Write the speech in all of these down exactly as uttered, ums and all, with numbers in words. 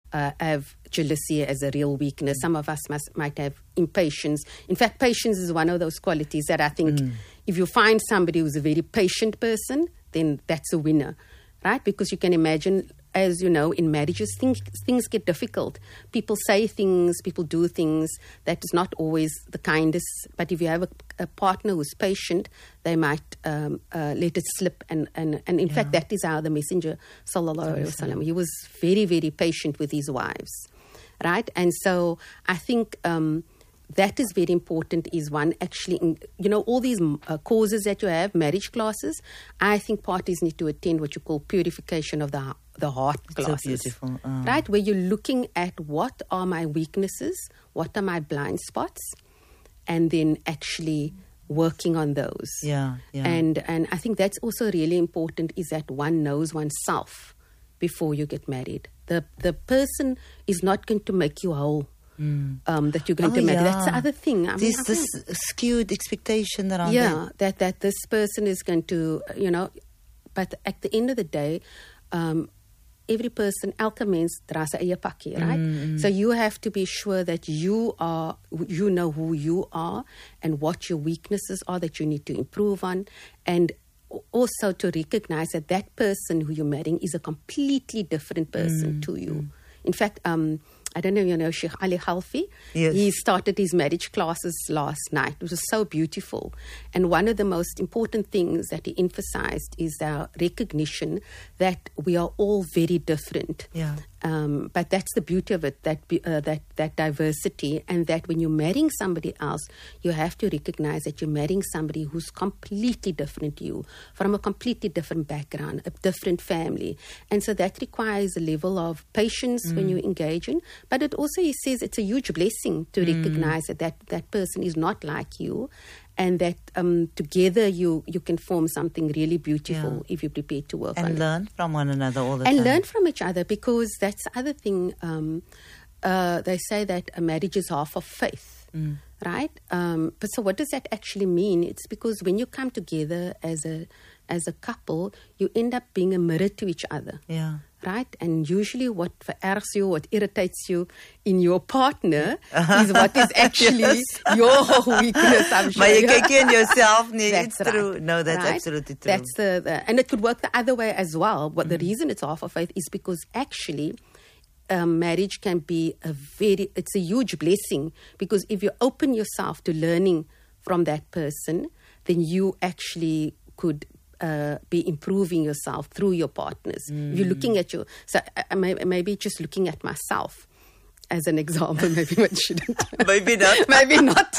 uh, have jealousy as a real weakness. Mm. Some of us must, might have impatience. In fact, patience is one of those qualities that I think mm. if you find somebody who's a very patient person, then that's a winner, right? Because you can imagine, as you know, in marriages, things, things get difficult. People say things, people do things that is not always the kindest. But if you have a, a partner who's patient, they might um, uh, let it slip. And, and, and in yeah. fact, that is how the Messenger, sallallahu alaihi wasallam, he was very, very patient with his wives, right? And so I think um, that is very important, is one actually, in, you know, all these uh, causes that you have, marriage classes, I think parties need to attend what you call purification of the the heart classes. So beautiful. Oh. Right? Where you're looking at what are my weaknesses, what are my blind spots, and then actually working on those. Yeah, yeah. And and I think that's also really important, is that one knows oneself before you get married. The the person is not going to make you whole. Mm. Um, that you're going oh, to marry. Yeah. That's the other thing. I mean, There's I this think, skewed expectation around yeah, it. that that this person is going to, you know, but at the end of the day, um, every person, elke mens dra sy eie pakkie, right? Mm. So you have to be sure that you are, you know who you are and what your weaknesses are that you need to improve on, and also to recognize that that person who you're marrying is a completely different person mm. to you. Mm. In fact, um, I don't know if you know Sheikh Ali Khalfi. Yes. He started his marriage classes last night. It was so beautiful. And one of the most important things that he emphasized is our recognition that we are all very different. Yeah. Um, but that's the beauty of it, that uh, that that diversity, and that when you're marrying somebody else, you have to recognize that you're marrying somebody who's completely different to you, from a completely different background, a different family. And so that requires a level of patience mm. when you engage in. But it also, he says, it's a huge blessing to mm. recognize that, that that person is not like you, and that um, together you, you can form something really beautiful yeah. if you're prepared to work and on it. And learn from one another all the and time. And learn from each other, because that's the other thing. Um, uh, they say that a marriage is half of faith, mm. right? Um, but so what does that actually mean? It's because when you come together as a as a couple, you end up being a mirror to each other. Yeah. Right? And usually what verergs you, what irritates you in your partner is what is actually yes. your weakness, I'm sure. Maar jy kyk in yourself, nee, that's it's right. true. No, that's right? absolutely true. That's the, the, and it could work the other way as well. But mm. the reason it's half of faith is because actually um, marriage can be a very, it's a huge blessing, because if you open yourself to learning from that person, then you actually could Uh, be improving yourself through your partners. Mm. If you're looking at your, so uh, maybe just looking at myself as an example, maybe I shouldn't. Maybe not. Maybe not.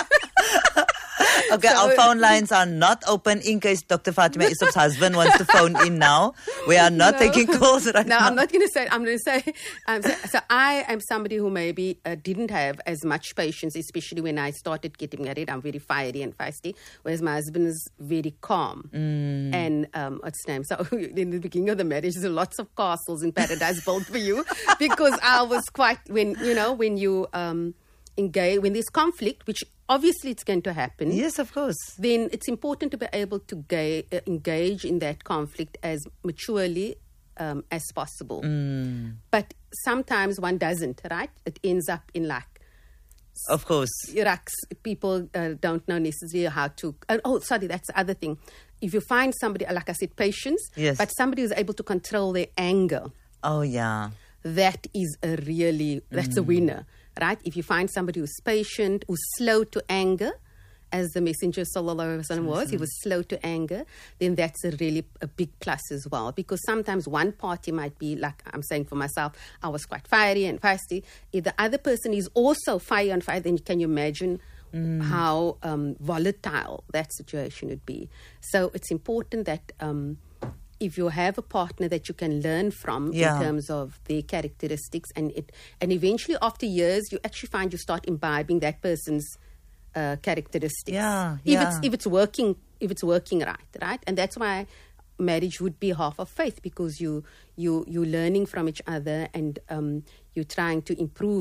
Okay, so, our phone lines are not open in case Doctor Fatima Isop's husband wants to phone in now. We are not no. taking calls right no, now. No, I'm not going to say, I'm going to say, um, so, so I am somebody who maybe uh, didn't have as much patience, especially when I started getting married. I'm very fiery and feisty, whereas my husband is very calm. Mm. And um, what's his name? So in the beginning of the marriage, there's lots of castles in paradise built for you, because I was quite, when, you know, when you um, engage, when there's conflict, which obviously it's going to happen. Yes, of course. Then it's important to be able to ga- uh, engage in that conflict as maturely um, as possible. Mm. But sometimes one doesn't, right? It ends up in like... Of course. Iraq's people uh, don't know necessarily how to... Uh, oh, sorry, that's the other thing. If you find somebody, like I said, patience, yes. but somebody who's able to control their anger. Oh, yeah. That is a really... That's mm. a winner. Right? If you find somebody who's patient, who's slow to anger, as the Messenger sallallahu alaihi wasallam was, he was slow to anger, then that's a really a big plus as well. Because sometimes one party might be, like I'm saying for myself, I was quite fiery and feisty. If the other person is also fiery and fiery, then can you imagine mm. how um, volatile that situation would be? So it's important that... Um, if you have a partner that you can learn from yeah. in terms of their characteristics, and it, and eventually after years, you actually find you start imbibing that person's uh, characteristics. Yeah, if yeah. it's if it's working, if it's working right, right, and that's why marriage would be half of faith, because you you you're learning from each other, and um, you're trying to improve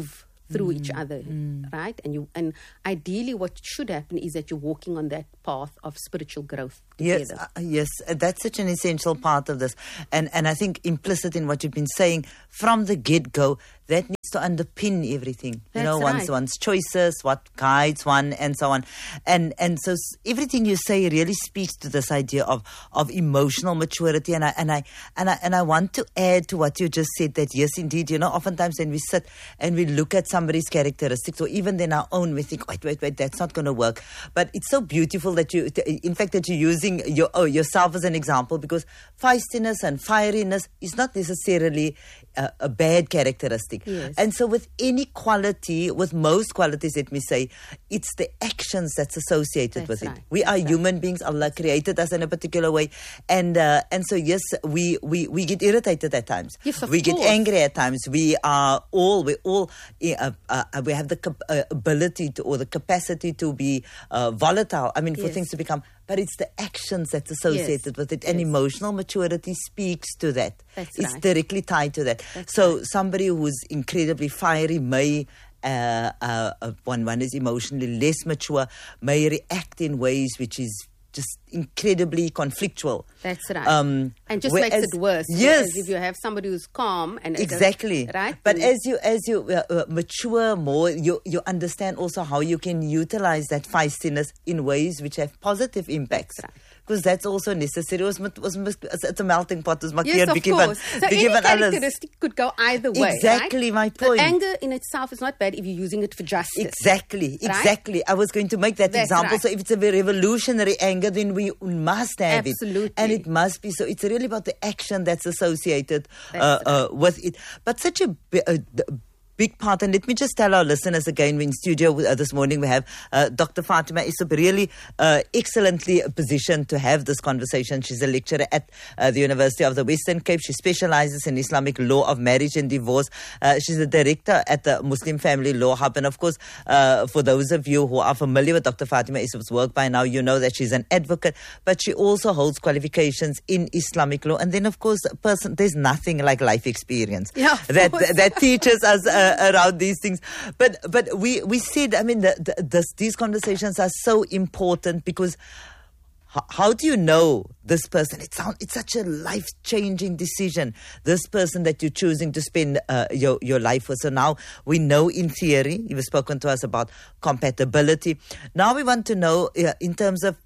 through Mm. each other, Mm. right? And you and ideally, what should happen is that you're walking on that path of spiritual growth Yes, together. uh, yes, uh, that's such an essential part of this, and and I think implicit in what you've been saying from the get go, that needs to underpin everything. You That's know, one's right. one's choices, what guides one, and so on, and and so s- everything you say really speaks to this idea of of emotional maturity, and I and I and I and I want to add to what you just said that yes, indeed, you know, oftentimes when we sit and we look at somebody's characteristics, or even then our own, we think, wait, wait, wait, that's not going to work. But it's so beautiful that you, in fact, that you're using your oh, yourself as an example, because feistiness and fieriness is not necessarily a, a bad characteristic. Yes. And so with any quality, with most qualities, let me say, it's the actions that's associated That's with right. it. We are That's right. human beings. Allah created us in a particular way. And uh, and so, yes, we, we, we get irritated at times. Yes, of we get course. angry at times. We are all, we all, uh, uh, we have the cap- uh, ability to, or the capacity to be uh, volatile. I mean, for Yes. things to become, but it's the actions that's associated Yes. with it. And Yes. emotional maturity speaks to that. That's it's right. directly tied to that. That's so somebody who's incredibly fiery may, uh, uh, uh, one, one is emotionally less mature, may react in ways which is just incredibly conflictual. That's right. Um, and just whereas- makes it worse. Yes. Whereas if you have somebody who's calm and it does- Exactly. right. But And- as you as you uh, uh, mature more, you you understand also how you can utilize that feistiness in ways which have positive impacts. That's right. Because that's also necessary. Was was it's a melting pot. Was Yes, of course. So any characteristic could go either way. Exactly right? my The point. anger in itself is not bad if you're using it for justice. Exactly, Right? exactly. I was going to make that That's example. right. So if it's a very revolutionary anger, then we must have Absolutely. it. And it must be. So it's really about the action that's associated uh, That's uh, with it. But such a, bi- a d- big part, and let me just tell our listeners again, we're in studio with, uh, this morning, we have uh, Doctor Fatima Issop, really uh, excellently positioned to have this conversation. She's a lecturer at uh, the University of the Western Cape. She specializes in Islamic law of marriage and divorce. Uh, she's a director at the Muslim Family Law Hub. And of course, uh, for those of you who are familiar with Doctor Fatima Issop's work by now, you know that she's an advocate, but she also holds qualifications in Islamic law. And then, of course, a person, there's nothing like life experience Yeah, of that, course. that teaches us uh, around these things. But but we, we said, I mean, the, the, this, these conversations are so important because how, how do you know this person? It sound, it's such a life-changing decision, this person that you're choosing to spend uh, your, your life with. So now we know in theory, you've spoken to us about compatibility. Now we want to know uh, in terms of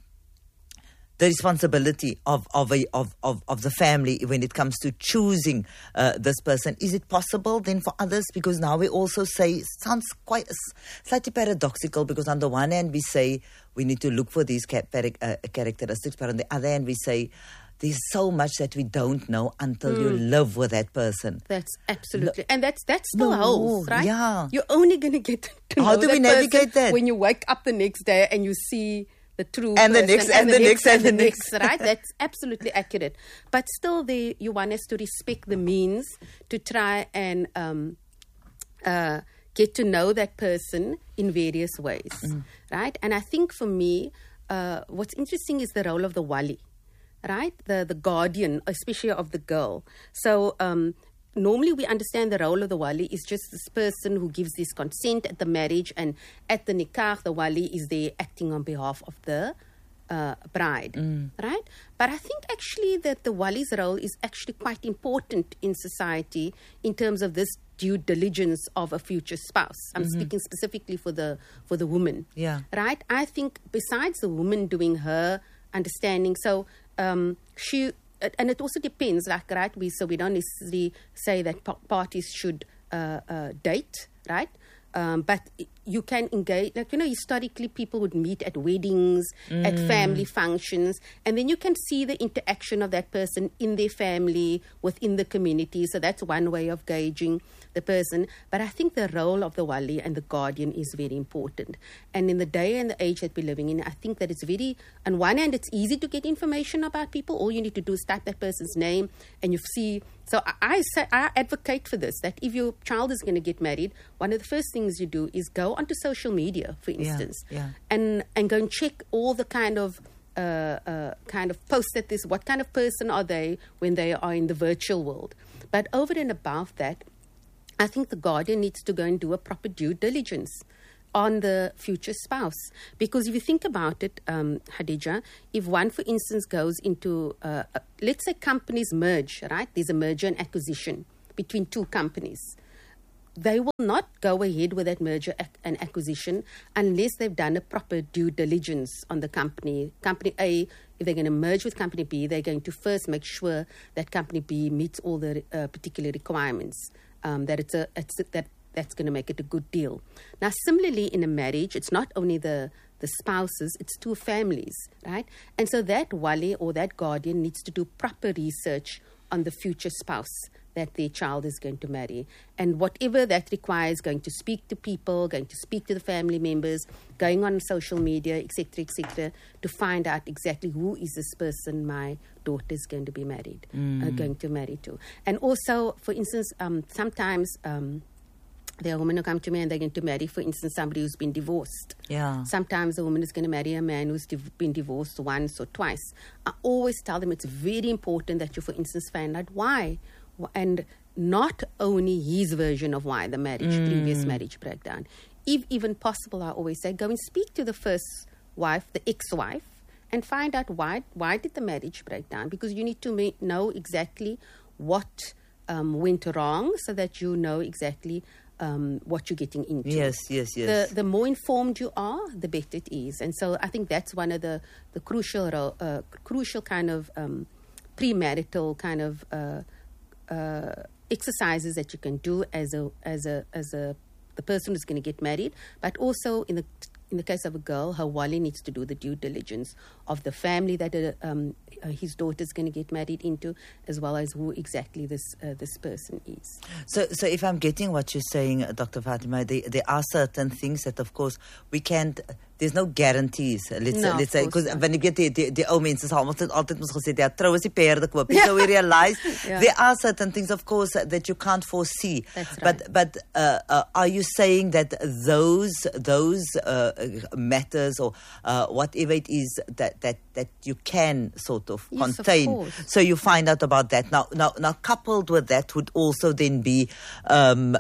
the responsibility of of, a, of of of the family when it comes to choosing uh, this person. Is it possible then for others? Because now we also say, it sounds quite s- slightly paradoxical, because on the one hand we say we need to look for these ca- peri- uh, characteristics, but on the other hand we say there's so much that we don't know until you live with that person. That's absolutely, and that's that's still No, holds, right? yeah. You're only going to get to How know do we that navigate person that? when you wake up the next day and you see the true And the person next, and the next, and the next. right? That's absolutely accurate. But still, the you want us to respect the means to try and um, uh, get to know that person in various ways, Mm. right? And I think for me, uh, what's interesting is the role of the wali, right? The the guardian, especially of the girl. So um, normally we understand the role of the wali is just this person who gives this consent at the marriage, and at the nikah, the wali is there acting on behalf of the uh, bride, right? But I think actually that the wali's role is actually quite important in society in terms of this due diligence of a future spouse. I'm speaking specifically for the for the woman, Yeah. right? I think besides the woman doing her understanding, so um, she. And it also depends, like, right, we so we don't necessarily say that pa- parties should uh, uh, date, right? Um, but you can engage, like, you know, historically people would meet at weddings, at family functions, and then you can see the interaction of that person in their family, within the community. So that's one way of gauging the person. But I think the role of the wali and the guardian is very important. And in the day and the age that we're living in, I think that it's very, on one hand, it's easy to get information about people. All you need to do is type that person's name and you see. So I, I say, I advocate for this, that if your child is going to get married, one of the first things you do is go onto social media, for instance, yeah. and and go and check all the kind of uh, uh, kind of posts that this, what kind of person are they when they are in the virtual world. But over and above that, I think the guardian needs to go and do a proper due diligence on the future spouse. Because if you think about it, um, Khadija, if one, for instance, goes into, uh, uh, let's say companies merge, right? There's a merger and acquisition between two companies. They will not go ahead with that merger ac- and acquisition unless they've done a proper due diligence on the company. Company A, if they're going to merge with Company B, they're going to first make sure that Company B meets all the uh, particular requirements, um, that it's a, it's a that that's going to make it a good deal. Now, similarly, in a marriage, it's not only the, the spouses, it's two families, right? And so that wali or that guardian needs to do proper research on the future spouse that their child is going to marry. And whatever that requires, going to speak to people, going to speak to the family members, going on social media, et cetera, et cetera, to find out exactly who is this person my daughter is going to be married, mm. uh, going to marry to. And also, for instance, um, sometimes... Um, there are women who come to me and they're going to marry, for instance, somebody who's been divorced. Yeah. Sometimes a woman is going to marry a man who's div- been divorced once or twice. I always tell them it's very important that you, for instance, find out why. And not only his version of why the marriage, mm. previous marriage broke down. If even possible, I always say, go and speak to the first wife, the ex-wife, and find out why why did the marriage break down. Because you need to ma- know exactly what um, went wrong so that you know exactly Um, what you're getting into. Yes, yes, yes. The the more informed you are, the better it is. And so I think that's one of the the crucial uh, crucial kind of um, premarital kind of uh, uh, exercises that you can do as a as a as a the person who's going to get married. But also in the in the case of a girl, her wali needs to do the due diligence of the family that uh, um, uh, his daughter is going to get married into, as well as who exactly this uh, this person is. So, so if I'm getting what you're saying, Doctor Fatima, there, there are certain things that, of course, we can't. There's no guarantees. Let's no, let's say because when you get the the, the old mense almal het altyd mos gesê ja trou is die perde koop. So we realize yeah. there are certain things, of course, that you can't foresee. That's right. But but uh, uh, are you saying that those those uh, matters or uh, whatever it is that, that that you can sort of yes, contain? Of so you find out about that. Now now now coupled with that would also then be um,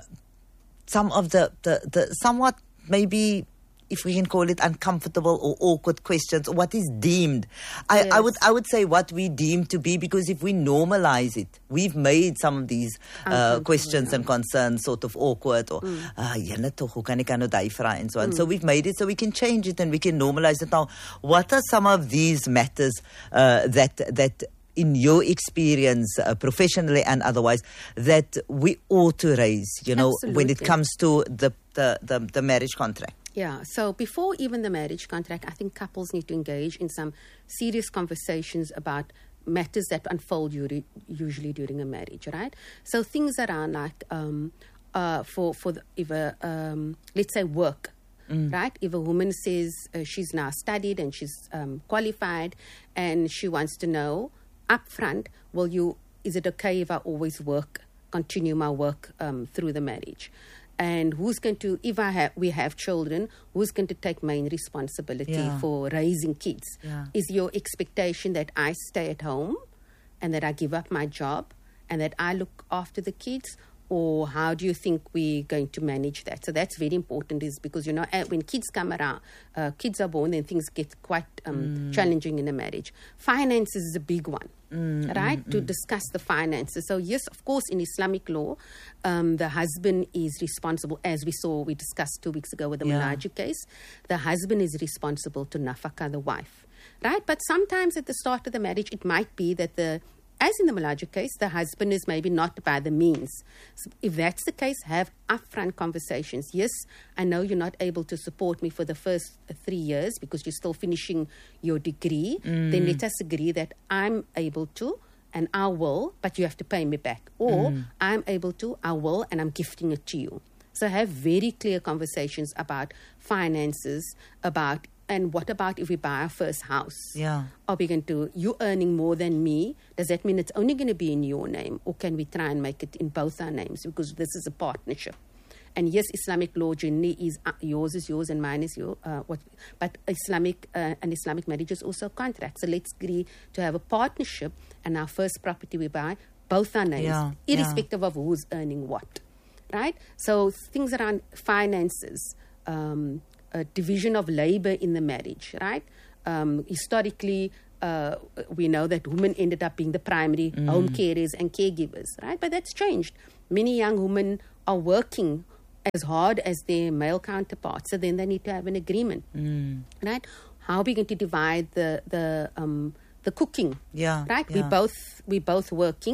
some of the, the, the somewhat maybe, if we can call it, uncomfortable or awkward questions, or what is deemed. I, yes. I would I would say what we deem to be, because if we normalize it, we've made some of these uh, questions and concerns sort of awkward or jene tog hoe kan ek nou daai vra and so on. So we've made it so we can change it and we can normalize it. Now, what are some of these matters uh, that that in your experience, uh, professionally and otherwise, that we ought to raise, you know, Absolutely. when it comes to the the, the, the marriage contract? Yeah, so before even the marriage contract, I think couples need to engage in some serious conversations about matters that unfold uri- usually during a marriage, right? So things around like, um, uh, for, for the, if a, um, let's say work, mm. right? If a woman says uh, she's now studied and she's um, qualified and she wants to know upfront, will you, is it okay if I always work, continue my work um, through the marriage? And who's going to, if I have, we have children, who's going to take main responsibility yeah. for raising kids? Yeah. Is your expectation that I stay at home and that I give up my job and that I look after the kids? Or how do you think we're going to manage that? So that's very important, is because, you know, when kids come around, uh, kids are born, then things get quite um, mm. challenging in a marriage. Finances is a big one, mm, right? Mm, to mm. discuss the finances. So yes, of course, in Islamic law, um, the husband is responsible, as we saw, we discussed two weeks ago with the yeah. Malaji case. The husband is responsible to nafaka, the wife, right? But sometimes at the start of the marriage, it might be that the As in the Malaji case, the husband is maybe not by the means. So if that's the case, have upfront conversations. Yes, I know you're not able to support me for the first three years because you're still finishing your degree. Mm. Then let us agree that I'm able to and I will, but you have to pay me back. Or mm. I'm able to, I will, and I'm gifting it to you. So have very clear conversations about finances, about and what about if we buy our first house? Yeah. Are we going to, you earning more than me? Does that mean it's only going to be in your name? Or can we try and make it in both our names? Because this is a partnership. And yes, Islamic law generally is uh, yours is yours and mine is yours. Uh, what, but Islamic uh, an Islamic marriage is also a contract. So let's agree to have a partnership, and our first property we buy, both our names, yeah, irrespective yeah. of who's earning what. right? So things around finances, um, a division of labor in the marriage, right? Um, historically, uh, we know that women ended up being the primary mm. home carers and caregivers, right? But that's changed. Many young women are working as hard as their male counterparts, so then they need to have an agreement, mm. right? How are we going to divide the the um, the cooking? Yeah, right. Yeah. We both we both working.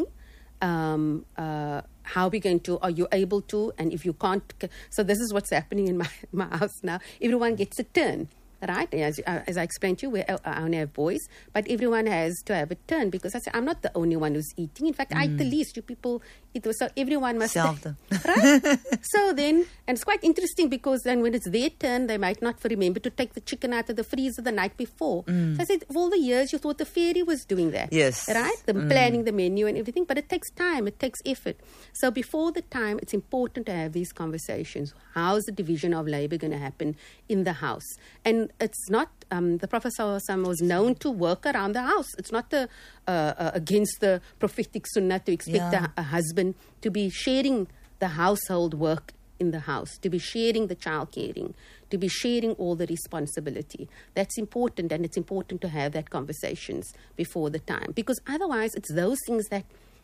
Um, uh, how are we going to? Are you able to? And if you can't, so this is what's happening in my my house now. Everyone gets a turn. Right, as, uh, as I explained to you, we, uh, I only have boys, but everyone has to have a turn because I say I'm not the only one who's eating. In fact, mm. I eat the least. You people eat, so everyone must. Right. So then, and it's quite interesting because then when it's their turn, they might not remember to take the chicken out of the freezer the night before. Mm. So I said, of all the years, you thought the fairy was doing that. Yes. Right, the mm. planning the menu and everything, but it takes time. It takes effort. So before the time, it's important to have these conversations. How's the division of labor going to happen in the house? And it's not, um, the Prophet ﷺ was known to work around the house. It's not a, uh, uh, against the prophetic sunnah to expect yeah. a, a husband to be sharing the household work in the house, to be sharing the child caring, to be sharing all the responsibility. That's important, and it's important to have that conversations before the time, because otherwise it's those things that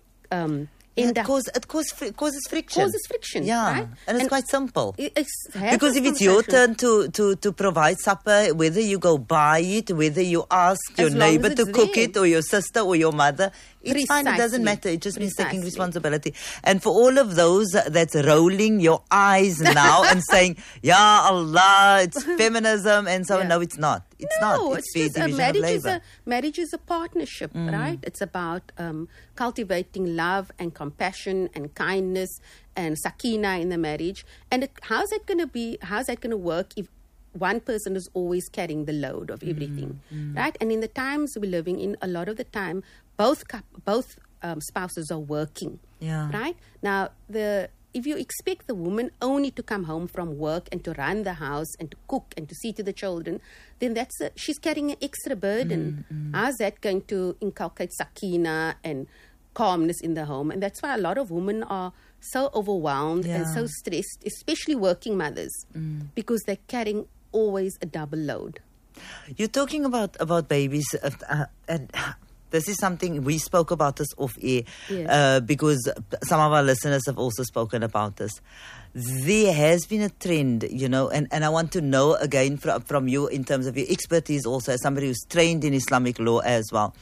um, Yeah, end it, up cause, it cause, causes friction. Causes friction, yeah, right? and it's And quite simple. It's, because if it's your turn to, to, to provide supper, whether you go buy it, whether you ask your As long neighbor as to it's cook there. it, or your sister or your mother, it's fine. It doesn't Precisely. matter. It just means taking Precisely. responsibility. And for all of those that's rolling your eyes now and saying, "Ya Allah, it's feminism," and so Yeah. no, it's not. It's no, not. It's, the just a division marriage of is labor. a marriage is a partnership, right? It's about um, cultivating love and compassion and kindness and sakina in the marriage. And it, how's that going to be? How's that going to work if one person is always carrying the load of everything, mm. right? And in the times we're living in, a lot of the time, both coup- both um, spouses are working, Yeah. right? Now, the if you expect the woman only to come home from work and to run the house and to cook and to see to the children, then that's a, she's carrying an extra burden. Mm, mm. How's that going to inculcate sakina and calmness in the home? And that's why a lot of women are so overwhelmed and Yeah. so stressed, especially working mothers, Mm. because they're carrying always a double load. You're talking about, about babies, uh, uh, and this is something we spoke about this off air, Yes. uh, because some of our listeners have also spoken about this. There has been a trend, you know, and, and I want to know again from, from you in terms of your expertise also as somebody who's trained in Islamic law as well.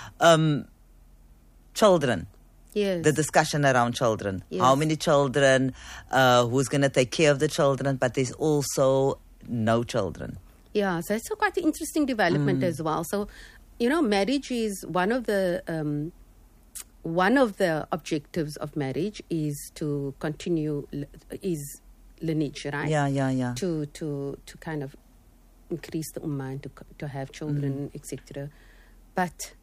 Um, children. Yes. The discussion around children. Yes. How many children, uh, who's going to take care of the children, but there's also no children. Yeah, so it's a quite an interesting development Mm. as well. So, you know, marriage is one of the um, one of the objectives of marriage is to continue li- is lineage, right? Yeah, yeah, yeah. To to to kind of increase the ummah and to co- to have children, Mm. et cetera. But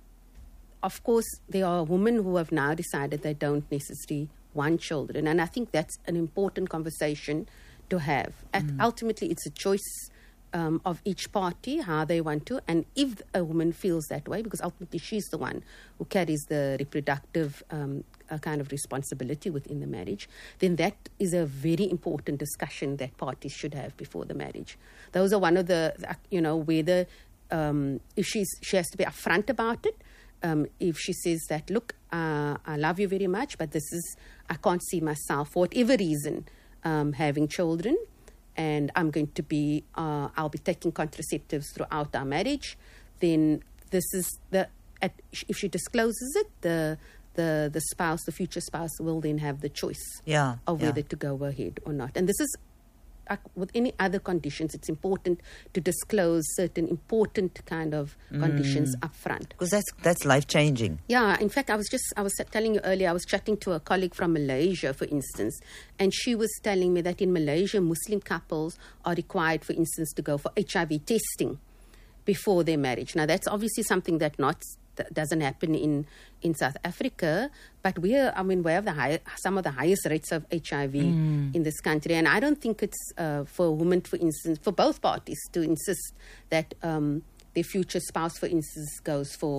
of course, there are women who have now decided they don't necessarily want children, and I think that's an important conversation to have. At, ultimately, it's a choice um, of each party how they want to, and if a woman feels that way, because ultimately she's the one who carries the reproductive um, uh, kind of responsibility within the marriage, then that is a very important discussion that parties should have before the marriage. Those are one of the, you know, whether um, if she's she has to be upfront about it. Um, if she says that, look, uh, I love you very much, but this is, I can't see myself for whatever reason um, having children, and I'm going to be, uh, I'll be taking contraceptives throughout our marriage, then this is the, at, if she discloses it, the the the spouse, the future spouse, will then have the choice Yeah, of yeah. whether to go ahead or not. And this is, uh, with any other conditions, it's important to disclose certain important kind of conditions up front. Because that's that's life changing. Yeah, in fact, I was just, I was telling you earlier, I was chatting to a colleague from Malaysia, for instance, and she was telling me that in Malaysia, Muslim couples are required, for instance, to go for H I V testing before their marriage. Now, that's obviously something that not that doesn't happen in, in South Africa, but we're, I mean, we have the high, some of the highest rates of H I V Mm. in this country, and I don't think it's uh, for a woman, for instance, for both parties to insist that um, their future spouse, for instance, goes for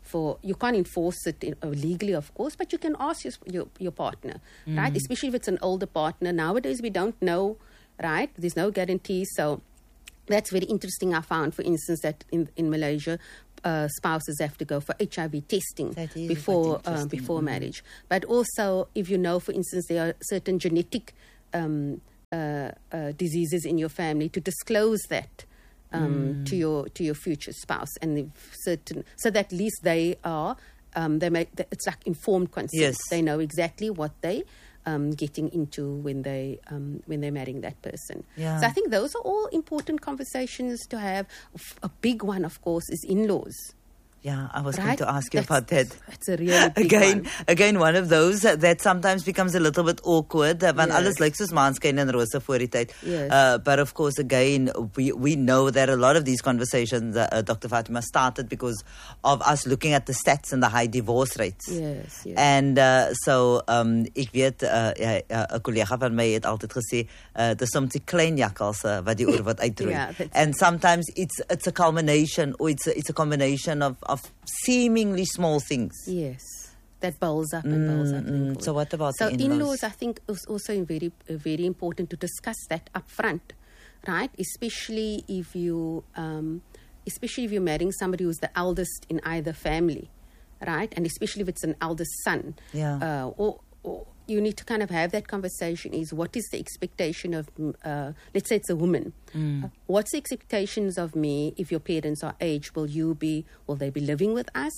for you can't enforce it in, uh, legally, of course, but you can ask your your, your partner, mm. right? Especially if it's an older partner. Nowadays, we don't know, right? There's no guarantee, so that's very interesting. I found, for instance, that in in Malaysia, uh, spouses have to go for H I V testing before uh, before mm. marriage. But also, if you know, for instance, there are certain genetic um, uh, uh, diseases in your family, to disclose that. Um, mm. to your to your future spouse, and if certain so that at least they are um, they make it's like informed consent. Yes. They know exactly what they um, getting into when they um, when they're marrying that person. Yeah. So I think those are all important conversations to have. A big one, of course, is in-laws. Yeah, I was right? going to ask you that's, about that. That's a really big again, one. Again, one of those uh, that sometimes becomes a little bit awkward. Uh, want Yes. alles lyk soos maanskyn en rose voor die tyd. Yes. Uh, but of course, again, we we know that a lot of these conversations, uh, uh, Doctor Fatima, started because of us looking at the stats and the high divorce rates. Yes, yes. And uh, so, um, ek weet, uh, ja, uh, 'n kollega van my het altyd gesê, uh, dis soms die klein jakkalse wat die oor wat uitroei. Yeah, that's- and sometimes it's it's a culmination, or it's a, it's a combination of of seemingly small things. Yes, that bowls up and bowls up. and Mm, bowls so what about So the in-laws? in-laws, I think, is also very, uh, very important to discuss that up front, right? Especially if you, um, especially if you're marrying somebody who's the eldest in either family, right? And especially if it's an eldest son, Yeah. uh, or, or you need to kind of have that conversation. Is what is the expectation of, uh, let's say it's a woman. Mm. Uh, what's the expectations of me if your parents are aged? Will you be, will they be living with us?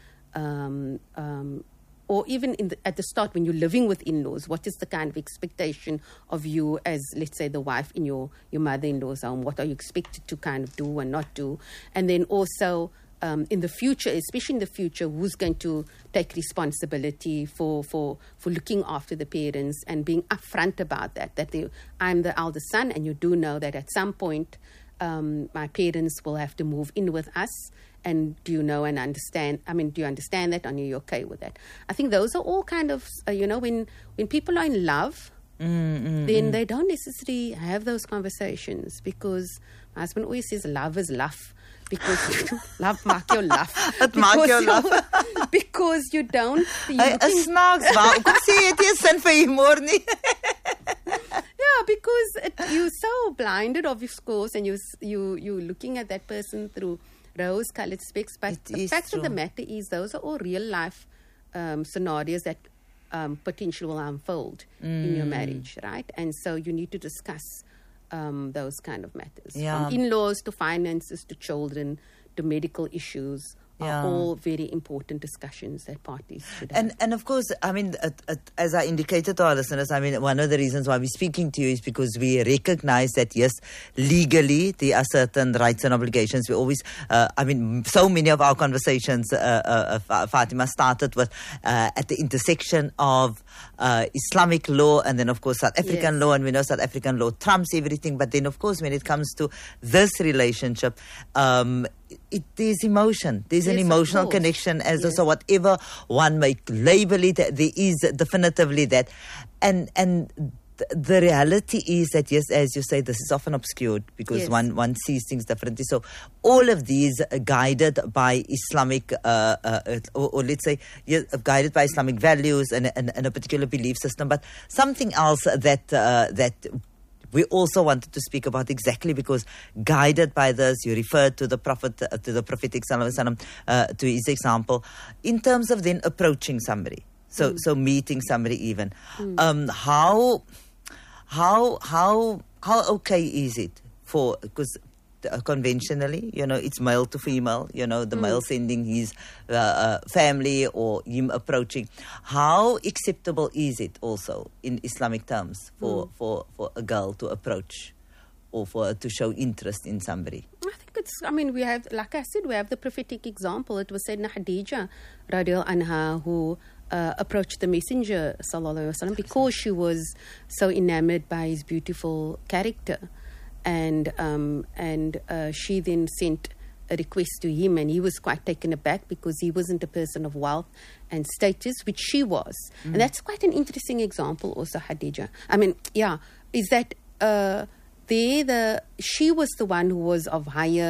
Um, um, or even in the, at the start when you're living with in-laws, what is the kind of expectation of you as, let's say, the wife in your, your mother-in-law's home? What are you expected to kind of do and not do? And then also um, in the future, especially in the future, who's going to take responsibility for, for, for looking after the parents and being upfront about that, that they, I'm the eldest son, and you do know that at some point um, my parents will have to move in with us. And do you know and understand, I mean, do you understand that? And are you okay with that? I think those are all kind of, uh, you know, when, when people are in love, Mm, mm, then mm. they don't necessarily have those conversations, because my husband always says love is love. Because love maak jou laugh. Het maak jou Because laugh. you- Because you don't... You Hy is snaaks, maar kom sê jy het nie sin vir humor nie. Yeah, because it, you're so blinded, of course, and you you you're looking at that person through rose-colored specs. But It the is fact true. of the matter is, those are all real-life um, scenarios that um, potentially will unfold in Mm. your marriage, right? And so you need to discuss um, those kind of matters. Yeah. From in-laws to finances to children to medical issues Yeah. are all very important discussions that parties should have. And and of course, I mean, uh, uh, as I indicated to our listeners, I mean, one of the reasons why we're speaking to you is because we recognize that, yes, legally there are certain rights and obligations. We always, uh, I mean, so many of our conversations, uh, uh, uh, Fatima, started with uh, at the intersection of uh, Islamic law and then, of course, South African Yes. law. And we know South African law trumps everything. But then, of course, when it comes to this relationship, um, it, there's emotion. There's an Yes, of emotional course. connection as Yes. so whatever one may label it, there is definitely that. And and th- the reality is that, yes, as you say, this is often obscured because Yes. one, one sees things differently. So all of these are guided by Islamic, uh, uh, or, or let's say, yes, guided by Islamic values and, and, and a particular belief system. But something else that uh, that we also wanted to speak about, exactly because guided by this, you referred to the Prophet, uh, to the prophetic sallallahu alaihi wasallam, uh, to his example, in terms of then approaching somebody. So, Mm. so meeting somebody even. Um, how, how, how, how okay is it for, because uh, conventionally, you know, it's male to female, you know, the male sending his uh, uh, family or him approaching. How acceptable is it also in Islamic terms for, for, for a girl to approach or for her to show interest in somebody? I think it's, I mean, we have, like I said, we have the prophetic example. It was Sayyidina Khadija, radiallahu anha, who uh, approached the Messenger, sallallahu alaihi wasallam, because she was so enamored by his beautiful character. And um, and uh, she then sent a request to him, and he was quite taken aback because he wasn't a person of wealth and status, which she was. Mm. And that's quite an interesting example also, Khadija. I mean, yeah, is that uh, there the she was the one who was of higher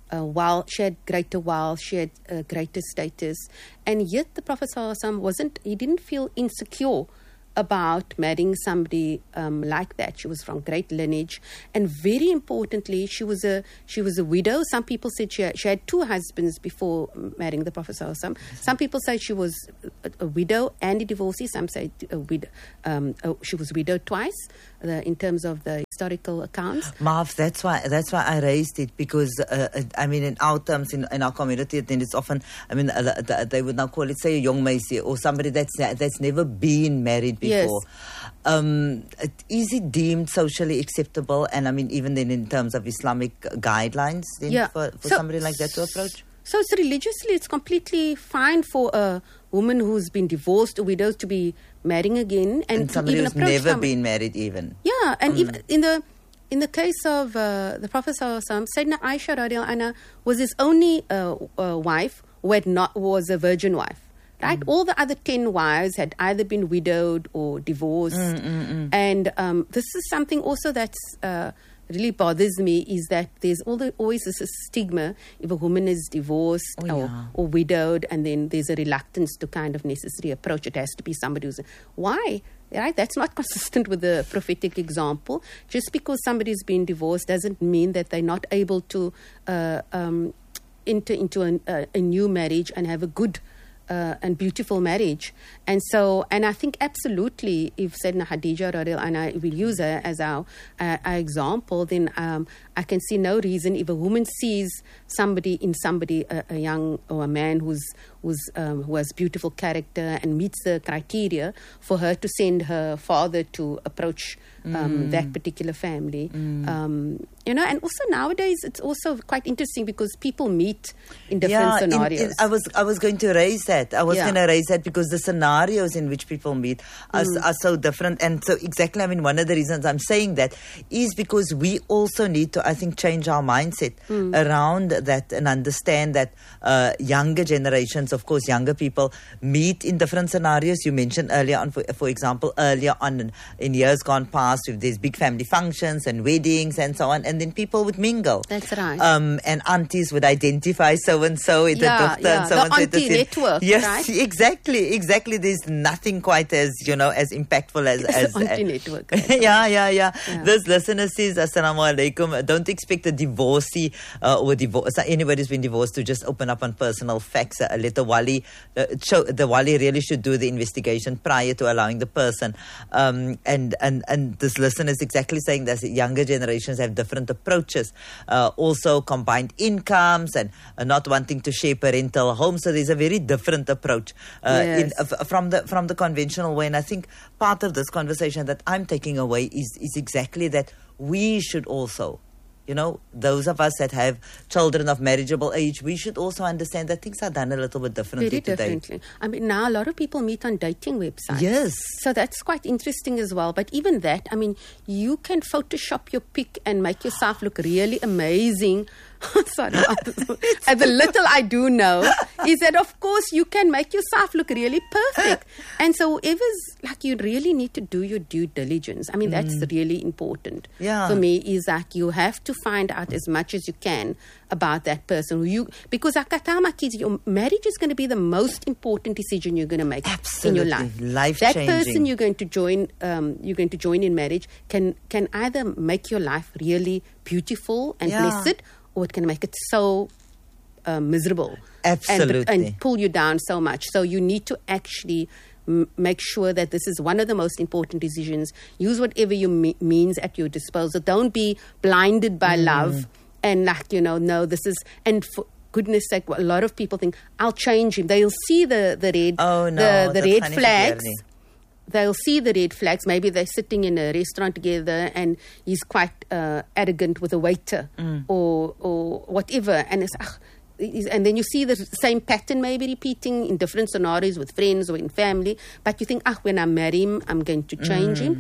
uh, wealth, she had greater wealth, she had uh, greater status, and yet the Prophet ﷺ wasn't, he didn't feel insecure about marrying somebody um, like that. She was from great lineage, and very importantly, she was a she was a widow. Some people said she had, she had two husbands before marrying the Prophet ﷺ. Some people say she was a, a widow and a divorcee. Some say a widow, um, a, she was widowed twice. Uh, in terms of the historical accounts, Marv, that's why that's why I raised it, because uh, I mean, in our terms, in, in our community, then it's often, I mean, uh, they would now call it, say, a young meisie or somebody that's that's never been married before. Yes. Um, is it deemed socially acceptable? And I mean, even then, in terms of Islamic guidelines, then yeah. for, for so, somebody like that to approach? So it's religiously, it's completely fine for a woman who's been divorced, a widow, to be marrying again, and, and somebody even who's never somebody. been married, even. Yeah, and Mm. even in the in the case of uh, the Prophet ﷺ, Sayyidina Aisha radiallahu anha was his only uh, uh, wife who had not was a virgin wife. Right, mm. all the other ten wives had either been widowed or divorced, mm, mm, mm. and um, this is something also that's. Uh, really bothers me, is that there's all the, always this stigma if a woman is divorced oh, or, yeah. or widowed, and then there's a reluctance to kind of necessarily approach. It has to be somebody who's... Why? Right? That's not consistent with the prophetic example. Just because somebody's been divorced doesn't mean that they're not able to uh, um, enter into a, a, a new marriage and have a good Uh, and beautiful marriage. And so, and I think absolutely, if Sayyidina Khadija radiallahu anha, we'll use her as our, uh, our example, then um, I can see no reason if a woman sees somebody in somebody, a, a young or a man who's who's um, who has beautiful character and meets the criteria, for her to send her father to approach um, mm. that particular family. Mm. Um, you know, and also nowadays it's also quite interesting because people meet in different yeah, scenarios. In, in, I was I was going to raise that. I was Yeah. going to raise that because the scenarios in which people meet are, Mm. are so different. And so exactly, I mean, one of the reasons I'm saying that is because we also need to, I think, change our mindset Mm. around that and understand that uh, younger generations, of course, younger people meet in different scenarios. You mentioned earlier on, for, for example, earlier on in, in years gone past, if there's big family functions and weddings and so on, and then people would mingle. That's right. Um, and aunties would identify so-and-so, the Yeah, doctor, yeah. and so The on. so auntie it's in- network, Yes, right? exactly, exactly. There's nothing quite as, you know, as impactful as... as auntie network. yeah, yeah, yeah, Yeah. This listener says, Assalamu alaikum, don't expect a divorcee uh, or divorce, anybody who's been divorced to just open up on personal facts. Uh, let the wali, uh, show, the wali really should do the investigation prior to allowing the person. Um, and, and, and this listener is exactly saying that younger generations have different approaches. Uh, also combined incomes and uh, not wanting to share parental homes. So there's a very different approach uh, Yes. in, uh, from the from the conventional way. And I think part of this conversation that I'm taking away is, is exactly that we should also, you know, those of us that have children of marriageable age, we should also understand that things are done a little bit differently Very today. differently. I mean, now a lot of people meet on dating websites. Yes. So that's quite interesting as well. But even that, I mean, you can Photoshop your pic and make yourself look really amazing. Sorry. And the little I do know is that, of course, you can make yourself look really perfect. And so whoever's, like, you really need to do your due diligence. I mean, that's really important. Yeah. For me, is like you have to find out as much as you can about that person. Who you Because I tell my kids, your marriage is going to be the most important decision you're going to make Absolutely. in your life. Life-changing. That person you're going to join, um, you're going to join in marriage can can either make your life really beautiful and Yeah. blessed, or it can make it so uh, miserable. Absolutely. And, and pull you down so much. So you need to actually m- make sure that this is one of the most important decisions. Use whatever you me- means at your disposal. Don't be blinded by Mm. love and, like, you know, no, this is... and for goodness sake, a lot of people think, I'll change him. They'll see the, the red, Oh, no, the, the that's red funny flags. to hear. They'll see the red flags. Maybe they're sitting in a restaurant together and he's quite uh, arrogant with a waiter Mm. or or whatever. And it's, ugh, is- and then you see the same pattern maybe repeating in different scenarios with friends or in family. But you think, ah, when I marry him, I'm going to change him.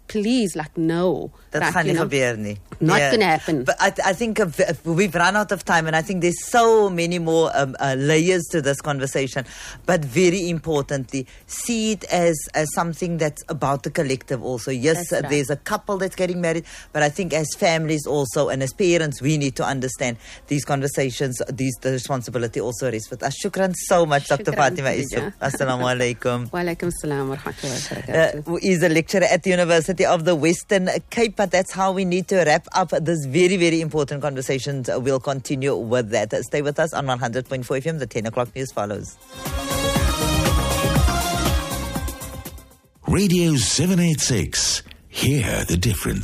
please, like, no. That's like, you know, nie. not Yeah. going to happen. But I, I think of, of- we've run out of time, and I think there's so many more um, uh, layers to this conversation. But very importantly, see it as, as something that's about the collective also. Yes, That's uh, right. there's a couple that's getting married, but I think as families also and as parents, we need to understand these conversations, these the responsibility also rests with us. Shukran so much, Doctor Shukran, Fatima Khadija. Issou. Assalamu alaikum. Wa alaikum salam wa rahmatullahi wa Uh, barakatuh. who is a lecturer at the University of the Western Cape. But that's how we need to wrap up this very, very important conversation. Uh, We'll continue with that. Uh, Stay with us on one hundred point four F M. The ten o'clock news follows. Radio seven eighty-six. Hear the difference.